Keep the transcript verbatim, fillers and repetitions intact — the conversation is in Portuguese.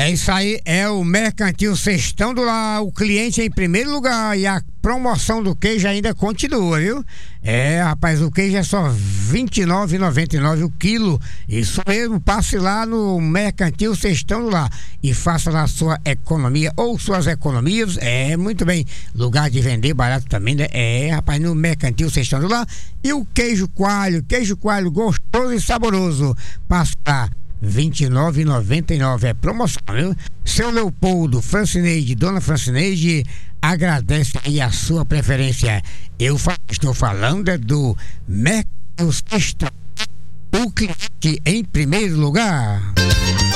É isso aí, é o Mercantil Sextão do Lar, o cliente em primeiro lugar, e a promoção do queijo ainda continua, viu? É, rapaz, o queijo é só vinte e nove reais e noventa e nove centavos o quilo. Isso mesmo, passe lá no Mercantil Sextão do Lar e faça lá sua economia ou suas economias. É, muito bem, lugar de vender barato também, né? É, rapaz, no Mercantil Sextão do Lar. E o queijo coalho, queijo coalho gostoso e saboroso, passa lá vinte e nove reais e noventa e nove centavos, é promoção, viu? Seu Leopoldo, Francineide, Dona Francineide, agradece aí a sua preferência. Eu fa- estou falando é do Mercantil Sextão, o cliente em primeiro lugar.